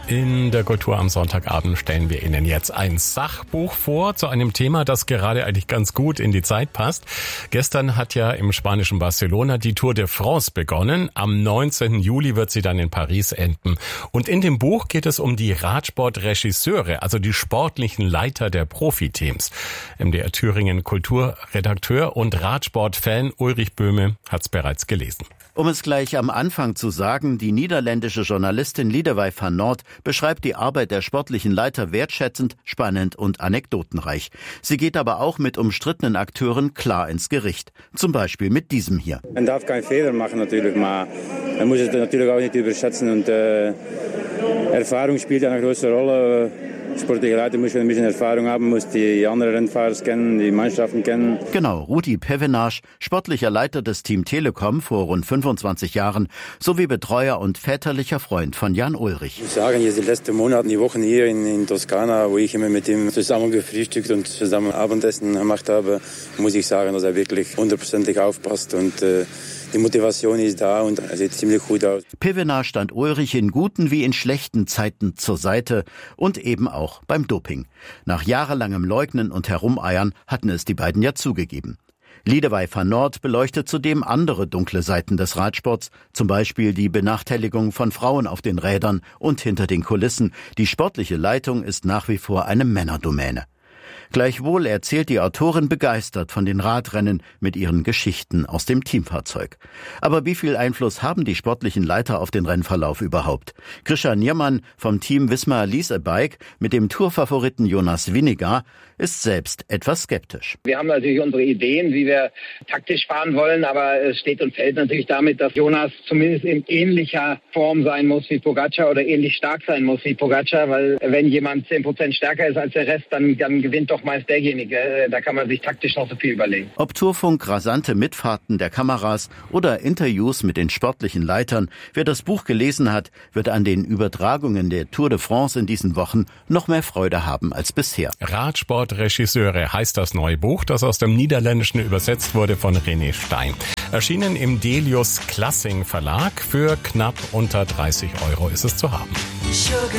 In der Kultur am Sonntagabend stellen wir Ihnen jetzt ein Sachbuch vor zu einem Thema, das gerade eigentlich ganz gut in die Zeit passt. Gestern hat ja im spanischen Barcelona die Tour de France begonnen. Am 19. Juli wird sie dann in Paris enden. Und in dem Buch geht es um die Radsportregisseure, also die sportlichen Leiter der Profiteams. MDR Thüringen Kulturredakteur und Radsportfan Ulrich Böhme hat es bereits gelesen. Um es gleich am Anfang zu sagen, die niederländische Journalistin Liedewij van Noort beschreibt die Arbeit der sportlichen Leiter wertschätzend, spannend und anekdotenreich. Sie geht aber auch mit umstrittenen Akteuren klar ins Gericht. Zum Beispiel mit diesem hier. Man darf keinen Fehler machen natürlich, aber man muss es natürlich auch nicht überschätzen. Und Erfahrung spielt eine große Rolle. Sportliche Leiter muss ein bisschen Erfahrung haben, muss die anderen Rennfahrer kennen, die Mannschaften kennen. Genau, Rudi Pevenage, sportlicher Leiter des Team Telekom vor rund 25 Jahren, sowie Betreuer und väterlicher Freund von Jan Ullrich. Ich muss sagen, jetzt die letzten Monate, die Wochen hier in Toskana, wo ich immer mit ihm zusammen gefrühstückt und zusammen Abendessen gemacht habe, muss ich sagen, dass er wirklich 100% aufpasst und die Motivation ist da und er sieht ziemlich gut aus. Pevenage stand Ullrich in guten wie in schlechten Zeiten zur Seite und eben auch beim Doping. Nach jahrelangem Leugnen und Herumeiern hatten es die beiden ja zugegeben. Liedewij van Noort beleuchtet zudem andere dunkle Seiten des Radsports, zum Beispiel die Benachteiligung von Frauen auf den Rädern und hinter den Kulissen. Die sportliche Leitung ist nach wie vor eine Männerdomäne. Gleichwohl erzählt die Autorin begeistert von den Radrennen mit ihren Geschichten aus dem Teamfahrzeug. Aber wie viel Einfluss haben die sportlichen Leiter auf den Rennverlauf überhaupt? Grisha Niermann vom Team Visma Lease a Bike mit dem Tourfavoriten Jonas Vingegaard ist selbst etwas skeptisch. Wir haben natürlich unsere Ideen, wie wir taktisch fahren wollen, aber es steht und fällt natürlich damit, dass Jonas zumindest in ähnlicher Form sein muss wie Pogacar oder ähnlich stark sein muss wie Pogacar, weil wenn jemand 10% stärker ist als der Rest, dann gewinnt doch meist derjenige. Da kann man sich taktisch noch so viel überlegen. Ob Tourfunk, rasante Mitfahrten der Kameras oder Interviews mit den sportlichen Leitern, wer das Buch gelesen hat, wird an den Übertragungen der Tour de France in diesen Wochen noch mehr Freude haben als bisher. Radsportregisseure heißt das neue Buch, das aus dem Niederländischen übersetzt wurde von René Stein. Erschienen im Delius Classing Verlag. Für knapp unter 30 € ist es zu haben.